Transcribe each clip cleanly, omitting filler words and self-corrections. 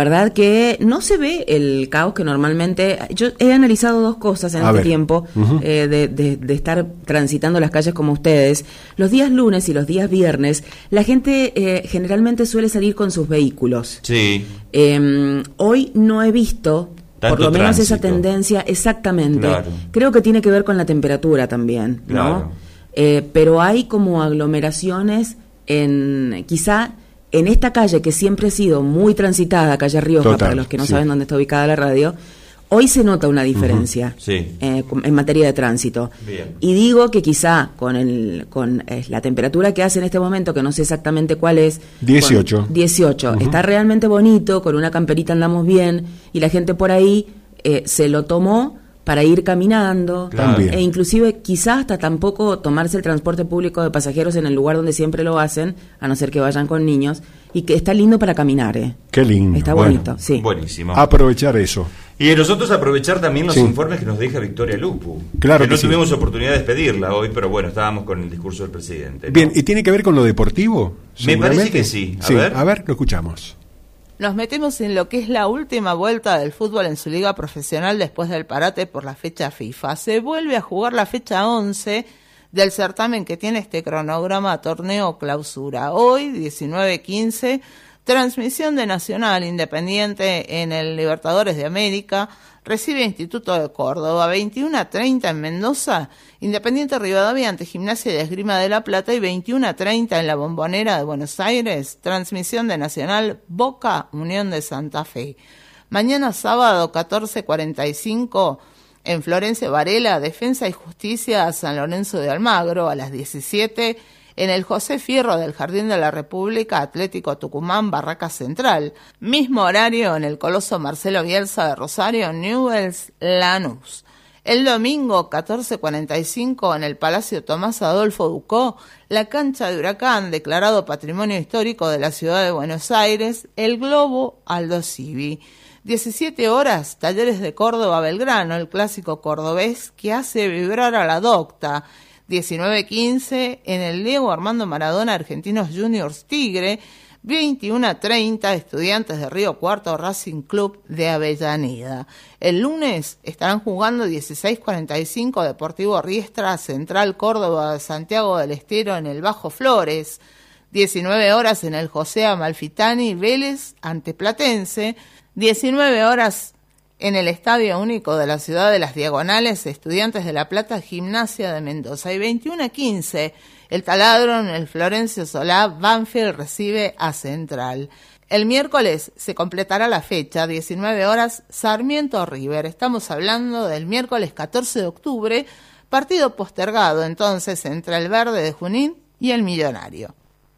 verdad que no se ve el caos que normalmente... Yo he analizado dos cosas en este tiempo de estar transitando las calles como ustedes. Los días lunes y los días viernes, la gente generalmente suele salir con sus vehículos. Sí. Hoy no he visto... Tanto por lo menos tránsito. Esa tendencia, exactamente. Claro. Creo que tiene que ver con la temperatura también, ¿no? Claro. Pero hay como aglomeraciones quizá en esta calle que siempre ha sido muy transitada, calle Rioja, para los que no saben dónde está ubicada la radio. Hoy se nota una diferencia en materia de tránsito. Bien. Y digo que quizá con la temperatura que hace en este momento, que no sé exactamente cuál es... 18. 18. Está realmente bonito, con una camperita andamos bien, y la gente por ahí se lo tomó para ir caminando, e inclusive quizás hasta tampoco tomarse el transporte público de pasajeros en el lugar donde siempre lo hacen, a no ser que vayan con niños, y que está lindo para caminar. Qué lindo. Está bonito, sí. Buenísimo. Aprovechar eso. Y nosotros aprovechar también los informes que nos deja Victoria Lupu. Claro que no sí. tuvimos oportunidad de despedirla hoy, pero bueno, estábamos con el discurso del presidente, ¿no? Bien, ¿y tiene que ver con lo deportivo? Me parece que sí. A ver, lo escuchamos. Nos metemos en lo que es la última vuelta del fútbol en su liga profesional después del parate por la fecha FIFA. Se vuelve a jugar la fecha 11 del certamen que tiene este cronograma torneo clausura. Hoy, 19:15, transmisión de Nacional Independiente en el Libertadores de América, recibe Instituto de Córdoba, 21:30 en Mendoza, Independiente Rivadavia ante Gimnasia y Esgrima de La Plata, y 21:30 en la Bombonera de Buenos Aires, transmisión de Nacional Boca Unión de Santa Fe. Mañana sábado 14:45 en Florencio Varela, Defensa y Justicia San Lorenzo de Almagro, a las 17 en el José Fierro del Jardín de la República, Atlético Tucumán, Barraca Central. Mismo horario en el Coloso Marcelo Bielsa de Rosario, Newell's Lanús. El domingo, 14:45, en el Palacio Tomás Adolfo Ducó, la cancha de Huracán, declarado Patrimonio Histórico de la Ciudad de Buenos Aires, el Globo Aldo Civi. 17 horas, Talleres de Córdoba Belgrano, el clásico cordobés que hace vibrar a la docta. 19:15 en el Diego Armando Maradona Argentinos Juniors Tigre, 21:30 Estudiantes de Río Cuarto Racing Club de Avellaneda. El lunes estarán jugando 16:45 Deportivo Riestra Central Córdoba de Santiago del Estero en el Bajo Flores, 19 horas en el José Amalfitani Vélez ante Platense, 19 horas en el Estadio Único de la Ciudad de las Diagonales, Estudiantes de La Plata, Gimnasia de Mendoza. Y 21:15, el Taladro en el Florencio Solá, Banfield recibe a Central. El miércoles se completará la fecha, 19 horas, Sarmiento River. Estamos hablando del miércoles 14 de octubre, partido postergado entonces entre el Verde de Junín y el Millonario.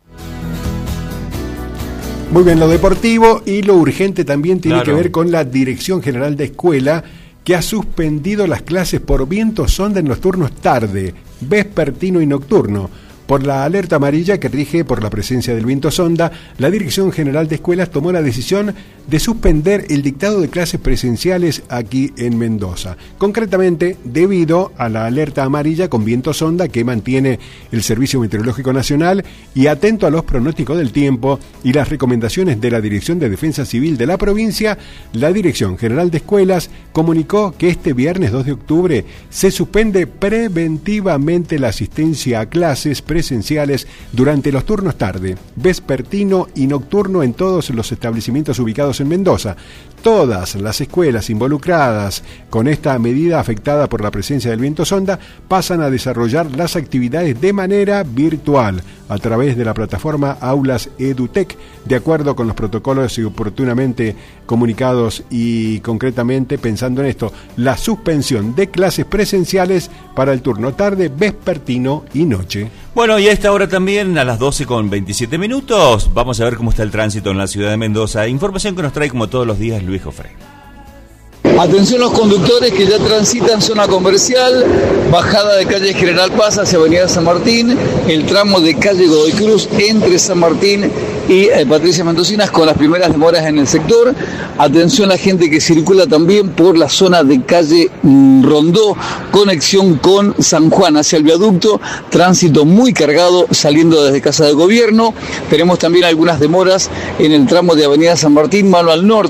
Muy bien, lo deportivo y lo urgente también tiene que ver con la Dirección General de Escuela, que ha suspendido las clases por viento sonda en los turnos tarde, vespertino y nocturno. Por la alerta amarilla que rige por la presencia del viento sonda, la Dirección General de Escuelas tomó la decisión de suspender el dictado de clases presenciales aquí en Mendoza. Concretamente, debido a la alerta amarilla con viento sonda que mantiene el Servicio Meteorológico Nacional y atento a los pronósticos del tiempo y las recomendaciones de la Dirección de Defensa Civil de la provincia, la Dirección General de Escuelas comunicó que este viernes 2 de octubre se suspende preventivamente la asistencia a clases presenciales durante los turnos tarde, vespertino y nocturno en todos los establecimientos ubicados en Mendoza. Todas las escuelas involucradas con esta medida afectada por la presencia del viento sonda pasan a desarrollar las actividades de manera virtual a través de la plataforma Aulas EduTech, de acuerdo con los protocolos y oportunamente comunicados, y concretamente pensando en esto, la suspensión de clases presenciales para el turno tarde, vespertino y noche. Bueno, y a esta hora también, a las 12:27, vamos a ver cómo está el tránsito en la ciudad de Mendoza. Información que nos trae como todos los días Luis Jofré. Atención los conductores que ya transitan zona comercial, bajada de calle General Paz hacia avenida San Martín, el tramo de calle Godoy Cruz entre San Martín y Patricia Mendocinas con las primeras demoras en el sector. Atención la gente que circula también por la zona de calle Rondó, conexión con San Juan hacia el viaducto, tránsito muy cargado saliendo desde Casa de Gobierno. Tenemos también algunas demoras en el tramo de avenida San Martín, mano al norte.